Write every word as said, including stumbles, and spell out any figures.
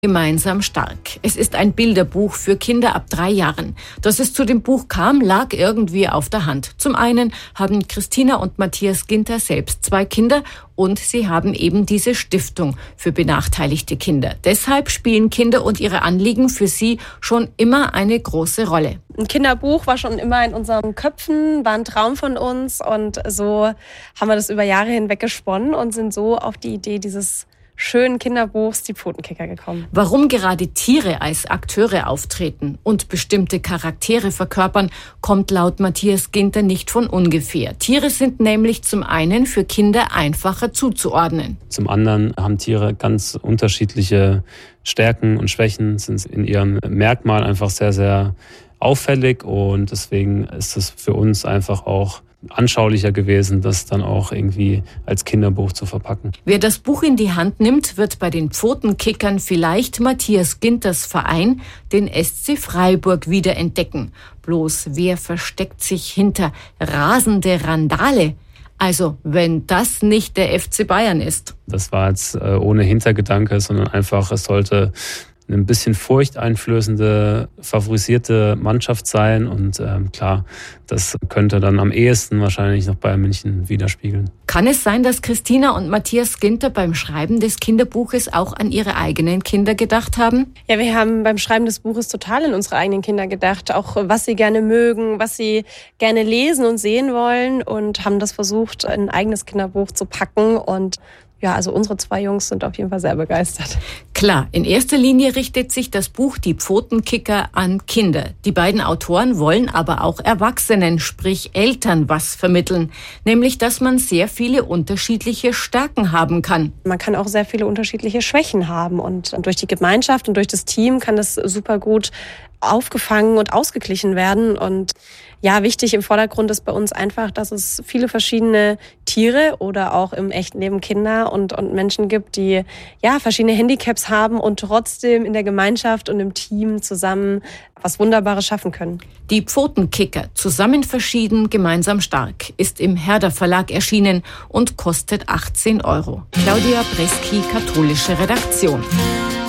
Gemeinsam stark. Es ist ein Bilderbuch für Kinder ab drei Jahren. Dass es zu dem Buch kam, lag irgendwie auf der Hand. Zum einen haben Christina und Matthias Ginter selbst zwei Kinder und sie haben eben diese Stiftung für benachteiligte Kinder. Deshalb spielen Kinder und ihre Anliegen für sie schon immer eine große Rolle. Ein Kinderbuch war schon immer in unseren Köpfen, war ein Traum von uns und so haben wir das über Jahre hinweg gesponnen und sind so auf die Idee dieses schönen Kinderbuchs Die Pfotenkicker gekommen. Warum gerade Tiere als Akteure auftreten und bestimmte Charaktere verkörpern, kommt laut Matthias Ginter nicht von ungefähr. Tiere sind nämlich zum einen für Kinder einfacher zuzuordnen. Zum anderen haben Tiere ganz unterschiedliche Stärken und Schwächen, sind in ihrem Merkmal einfach sehr, sehr auffällig und deswegen ist es für uns einfach auch anschaulicher gewesen, das dann auch irgendwie als Kinderbuch zu verpacken. Wer das Buch in die Hand nimmt, wird bei den Pfotenkickern vielleicht Matthias Ginters Verein, den S C Freiburg, wiederentdecken. Bloß wer versteckt sich hinter rasende Randale? Also, wenn das nicht der F C Bayern ist. Das war jetzt äh, ohne Hintergedanke, sondern einfach, es sollte ein bisschen furchteinflößende, favorisierte Mannschaft sein. Und ähm, klar, das könnte dann am ehesten wahrscheinlich noch Bayern München widerspiegeln. Kann es sein, dass Christina und Matthias Ginter beim Schreiben des Kinderbuches auch an ihre eigenen Kinder gedacht haben? Ja, wir haben beim Schreiben des Buches total in unsere eigenen Kinder gedacht. Auch was sie gerne mögen, was sie gerne lesen und sehen wollen. Und haben das versucht, in ein eigenes Kinderbuch zu packen. Und ja, also unsere zwei Jungs sind auf jeden Fall sehr begeistert. Klar, in erster Linie richtet sich das Buch Die Pfotenkicker an Kinder. Die beiden Autoren wollen aber auch Erwachsenen, sprich Eltern, was vermitteln. Nämlich, dass man sehr viele unterschiedliche Stärken haben kann. Man kann auch sehr viele unterschiedliche Schwächen haben. Und durch die Gemeinschaft und durch das Team kann das super gut aufgefangen und ausgeglichen werden. Und ja, wichtig im Vordergrund ist bei uns einfach, dass es viele verschiedene Tiere oder auch im echten Leben Kinder und, und Menschen gibt, die ja verschiedene Handicaps haben und trotzdem in der Gemeinschaft und im Team zusammen was Wunderbares schaffen können. Die Pfotenkicker, zusammen verschieden, gemeinsam stark, ist im Herder Verlag erschienen und kostet achtzehn Euro. Claudia Breski, katholische Redaktion.